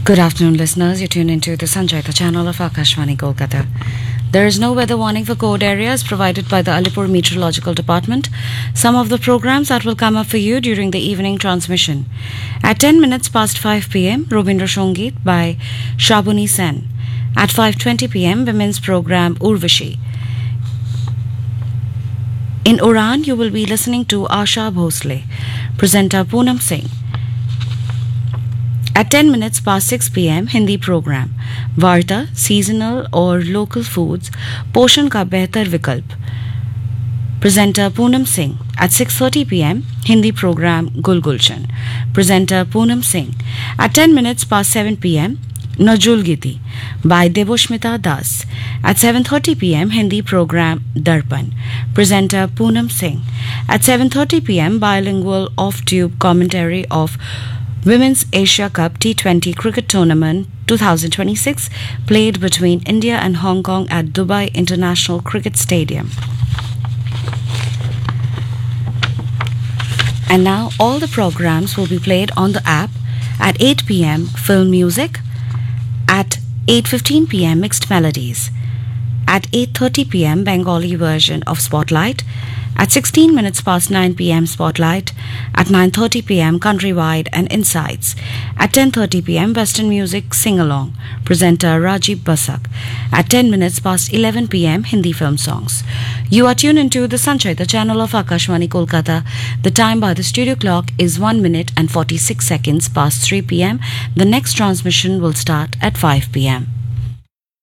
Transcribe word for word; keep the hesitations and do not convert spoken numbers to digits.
Good afternoon, listeners. You're tuned into the Sanchayta channel of Akashvani Kolkata. There is no weather warning for cold areas provided by the Alipur Meteorological Department. Some of the programs that will come up for you during the evening transmission. At ten minutes past five p.m., Robindra Shongeet by Shabuni Sen. At five twenty p.m., women's program Urvashi. In Uran, you will be listening to Asha Bhosle, presenter Poonam Singh. At ten minutes past six p.m., Hindi program Varta, seasonal or local foods, Poshan ka behtar vikalp. Presenter Poonam Singh. At six thirty p.m., Hindi program Gul Gulshan. Presenter Poonam Singh. At ten minutes past seven p.m., Najul Giti by Deboshmita Das. At seven thirty p.m., Hindi program Darpan. Presenter Poonam Singh. At seven thirty p.m., bilingual off-tube commentary of Women's Asia Cup T twenty Cricket Tournament twenty twenty-six played between India and Hong Kong at Dubai International Cricket Stadium. And now all the programs will be played on the app. At eight p.m. Film Music. At eight fifteen p.m. Mixed Melodies. At eight thirty p.m. Bengali version of Spotlight. At sixteen minutes past nine p.m. Spotlight. At nine thirty p.m. Countrywide and Insights. At ten thirty p.m. Western Music Sing-Along. Presenter Rajiv Basak. At ten minutes past eleven p.m. Hindi film songs. You are tuned into the Sanchayta channel of Akashvani Kolkata. The time by the studio clock is one minute and forty-six seconds past three p.m. The next transmission will start at five p.m.